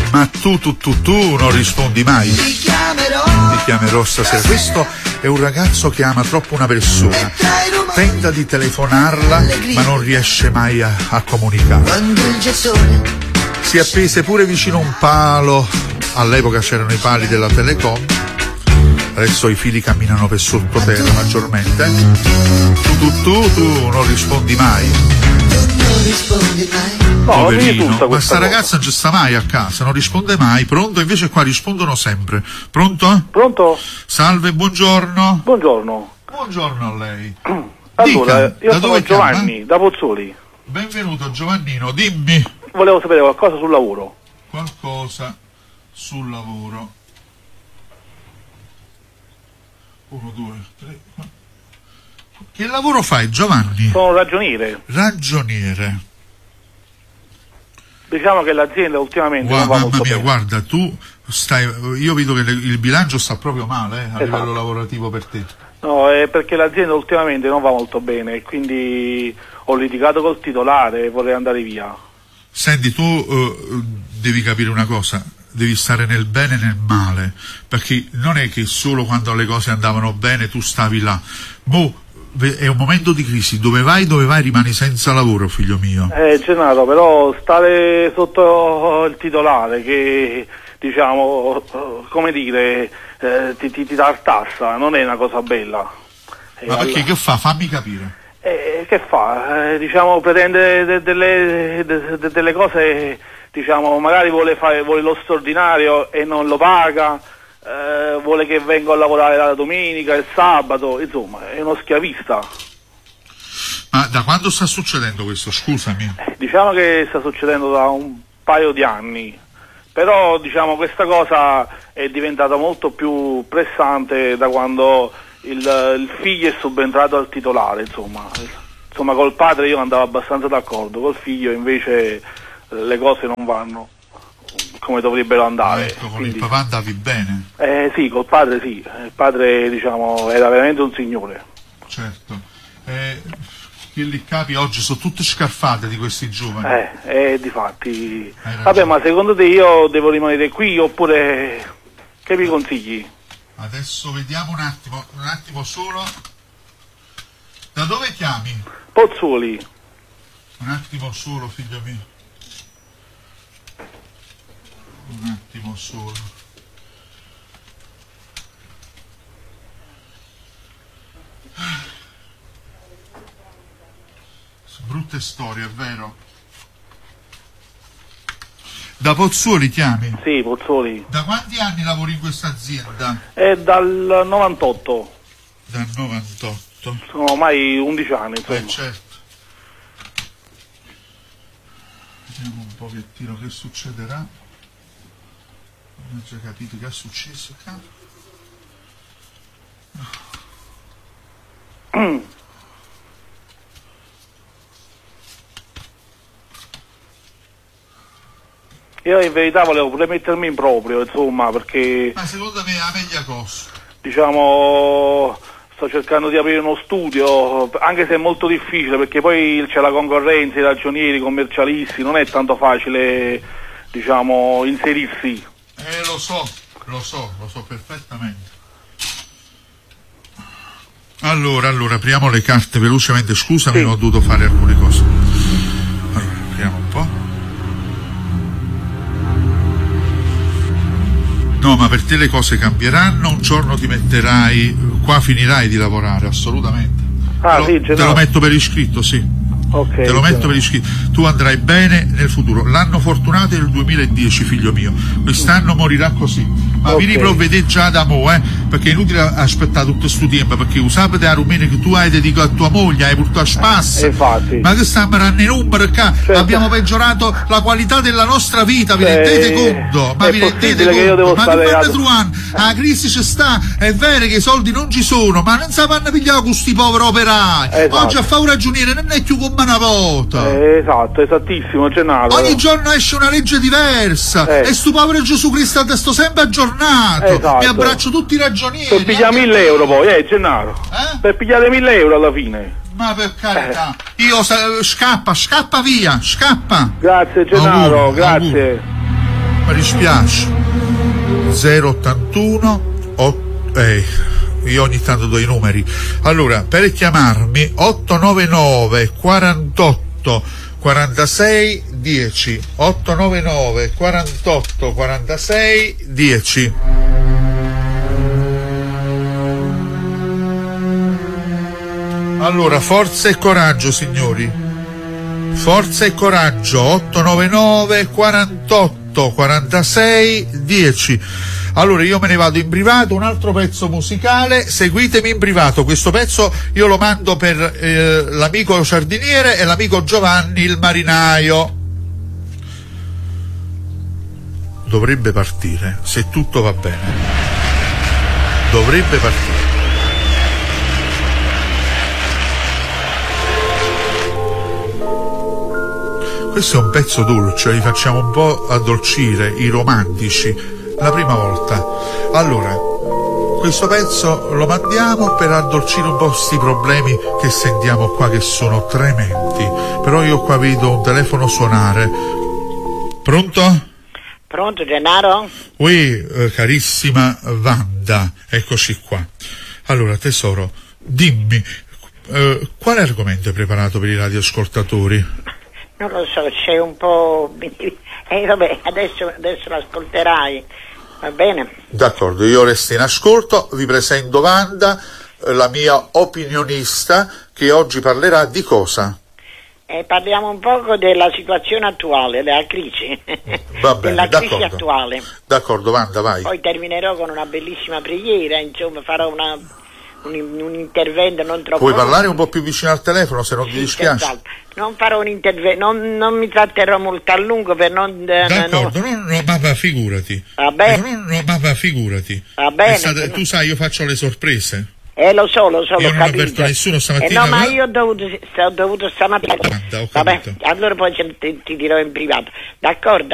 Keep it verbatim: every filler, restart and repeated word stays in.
Ma tu, tu, tu, tu non rispondi mai. Ti chiamerò. Ti chiamerò stasera. Questo è un ragazzo che ama troppo una persona. Tenta di telefonarla, ma non riesce mai a, a comunicare. Si appese pure vicino a un palo. All'epoca c'erano i pali della Telecom. Adesso i fili camminano per sottoterra maggiormente. Tu, tu, tu, tu non rispondi mai. Non rispondi mai. No, poverino, ma sta cosa. ragazza non ci sta mai a casa, non risponde mai. Pronto? Invece qua rispondono sempre. Pronto? Pronto? Salve, buongiorno. Buongiorno. Buongiorno a lei. Allora, Dica, io da sono dove Giovanni, chiama? da Pozzuoli. Benvenuto Giovannino, dimmi. Volevo sapere qualcosa sul lavoro. Qualcosa sul lavoro. Uno, due, tre, quattro. Che lavoro fai, Giovanni? Sono ragioniere. Ragioniere. Diciamo che l'azienda ultimamente Guarda, non va mamma molto mia, bene. guarda, tu stai. Io vedo che le- il bilancio sta proprio male eh, a Esatto. livello lavorativo per te. No, è perché l'azienda ultimamente non va molto bene e quindi ho litigato col titolare e vorrei andare via. Senti, tu eh, devi capire una cosa, devi stare nel bene e nel male, perché non è che solo quando le cose andavano bene tu stavi là. Mo ve- è un momento di crisi, dove vai, dove vai rimani senza lavoro, figlio mio. Eh, Gennaro, però stare sotto il titolare che, diciamo, come dire, eh, ti, ti, ti tartassa, non è una cosa bella. E Ma perché allora- che fa? Fammi capire. Eh, che fa? Eh, diciamo, pretende de- delle, de- de- delle cose, diciamo, magari vuole fare vuole lo straordinario e non lo paga, eh, vuole che venga a lavorare la domenica, il sabato, insomma, è uno schiavista. Ma da quando sta succedendo questo? Scusami. Eh, diciamo che sta succedendo da un paio di anni, però diciamo questa cosa è diventata molto più pressante da quando il, il figlio è subentrato al titolare, insomma. Insomma, col padre io andavo abbastanza d'accordo, col figlio invece eh, le cose non vanno come dovrebbero andare. Ecco, con Quindi- il papà andavi bene, eh sì, col padre sì, il padre diciamo era veramente un signore. certo. Eh, che li capi oggi sono tutte scarfate di questi giovani. Eh, eh difatti. Hai ragione. Vabbè, ma secondo te io devo rimanere qui oppure che mi consigli? Adesso vediamo un attimo, un attimo solo. Da dove chiami? Pozzuoli. Un attimo solo, figlio mio. Un attimo solo. Brutte storie, è vero? Da Pozzuoli chiami? Sì, Pozzuoli. Da quanti anni lavori in questa azienda? È dal novantotto. Dal novantotto. Sono ormai undici anni, insomma. Eh certo. Vediamo un pochettino che succederà. Non ho già capito che è successo qua. Io in verità volevo pure mettermi in proprio, insomma, perché Ma secondo me è la meglio cosa. diciamo sto cercando di aprire uno studio, anche se è molto difficile perché poi c'è la concorrenza, i ragionieri, i commercialisti, non è tanto facile, diciamo, inserirsi. Eh lo so, lo so, lo so perfettamente. Allora, allora, apriamo le carte velocemente, scusami, Sì. ho dovuto fare alcune cose. Allora, apriamo un po'. No, ma per te le cose cambieranno, un giorno ti metterai, qua finirai di lavorare, assolutamente. Ah, te, lo, sì, te lo Gennaro. metto per iscritto, sì. Ok. Te lo metto Gennaro. per iscritto. Tu andrai bene nel futuro. L'anno fortunato è il duemiladieci, figlio mio. Quest'anno morirà così. Ma Ok. vi riprovvedete già da mo', eh? Perché è inutile aspettare tutto questo tempo, perché usate la rumena che tu hai dedicato a tua moglie, hai portato a spassa. Eh, infatti. Ma che stiamo ranne numeri qua? Certo. Abbiamo peggiorato la qualità della nostra vita, vi Eh, rendete conto? Ma è vi rendete possibile conto? che io devo ma stare come a- Truan, la crisi ci sta, è vero che i soldi non ci sono, ma non si fanno pigliare con questi poveri operai. Esatto. Oggi a fare un ragioniere non è più come una volta. Eh, esatto, esattissimo, Gennaro. Ogni giorno esce una legge diversa Eh. e sto povero Gesù Cristo sto sempre aggiornato. Esatto. Mi abbraccio tutti i ragionieri. Per pigliare anche mille te. euro poi, eh, Gennaro. Eh? Per pigliare mille euro alla fine. Ma per carità, io sa- scappa, scappa via, scappa. Grazie Gennaro, Auguri, grazie. mi dispiace. zero ottantuno otto, eh, io ogni tanto do i numeri. Allora, per chiamarmi otto nove nove quarantotto quarantasei dieci, otto nove nove quarantotto quarantasei dieci. Allora, forza e coraggio, signori, forza e coraggio. Otto nove nove quarantotto quarantasei dieci. Allora io me ne vado in privato, un altro pezzo musicale, seguitemi in privato. Questo pezzo io lo mando per eh, l'amico giardiniere e l'amico Giovanni il marinaio. Dovrebbe partire, se tutto va bene, dovrebbe partire. Questo è un pezzo dolce, li facciamo un po' addolcire, i romantici, la prima volta. Allora, questo pezzo lo mandiamo per addolcire un po' questi problemi che sentiamo qua, che sono tremendi. Però io qua vedo un telefono suonare. Pronto? Pronto, Gennaro? Ui, eh, carissima Wanda, eccoci qua. Allora, tesoro, dimmi, eh, quale argomento hai preparato per i radioascoltatori? Non lo so, c'è un po'... Eh, vabbè, adesso, adesso l'ascolterai, va bene? D'accordo, io resto in ascolto, vi presento Wanda, la mia opinionista, che oggi parlerà di cosa? Eh, parliamo un poco della situazione attuale, della crisi. Va bene, della crisi d'accordo. attuale. D'accordo, Wanda, vai. Poi terminerò con una bellissima preghiera, insomma, farò una... Un, un intervento non troppo. Puoi parlare un po' più vicino al telefono, se non ti dispiace? Esatto. Non farò un intervento, non, non mi tratterrò molto a lungo per non. Eh, D'accordo, no. no, no, ma va, figurati. Va bene. No, no, ma va, figurati. Va bene. Stata, tu sai, io faccio le sorprese. Eh, lo so, lo so, io l'ho non capito. avverto nessuno stamattina. Eh, no, ma va? io ho dovuto, ho dovuto stamattina. Guarda, ho Vabbè, capito. allora poi ti, ti dirò in privato. D'accordo?